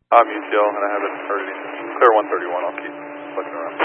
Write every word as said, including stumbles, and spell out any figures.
I'm U T L and I have it already. Clear one thirty-one, I'll keep looking around.